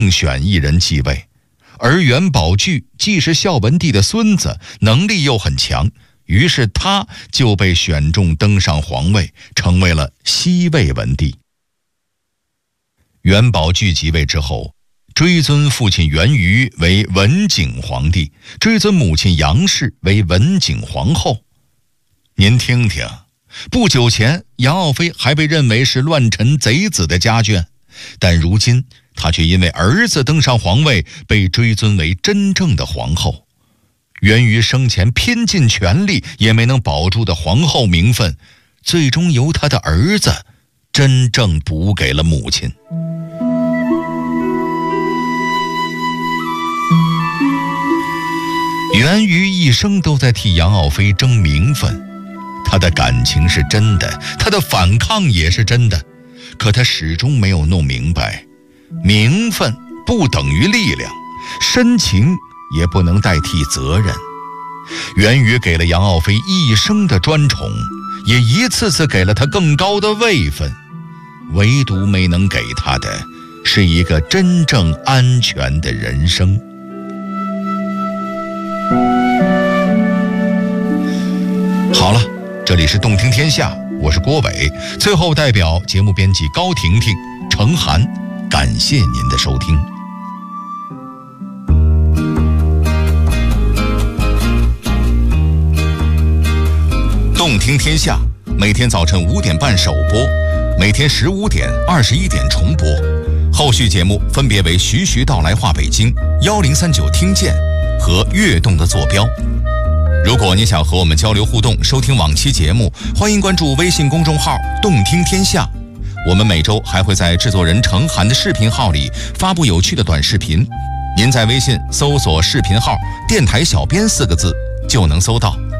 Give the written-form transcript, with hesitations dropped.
选一人继位，而元宝炬既是孝文帝的孙子，能力又很强，于是他就被选中登上皇位，成为了西魏文帝。元宝炬即位之后，追尊父亲元瑜为文景皇帝，追尊母亲杨氏为文景皇后。您听听，不久前杨傲妃还被认为是乱臣贼子的家眷，但如今她却因为儿子登上皇位，被追尊为真正的皇后。源于生前拼尽全力也没能保住的皇后名分，最终由她的儿子真正补给了母亲。源于一生都在替杨傲妃争名分，他的感情是真的，他的反抗也是真的，可他始终没有弄明白，名分不等于力量，深情也不能代替责任。源于给了杨傲妃一生的专宠，也一次次给了她更高的位分，唯独没能给她的是一个真正安全的人生。好了，这里是动听天下，我是郭伟。最后代表节目编辑高婷婷、程涵，感谢您的收听。动听天下每天早晨5点半首播，每天15点、21点重播。后续节目分别为徐徐道来话北京、1039听见和跃动的坐标。如果你想和我们交流互动，收听往期节目，欢迎关注微信公众号动听天下。我们每周还会在制作人程涵的视频号里发布有趣的短视频，您在微信搜索视频号电台小编4个字就能搜到。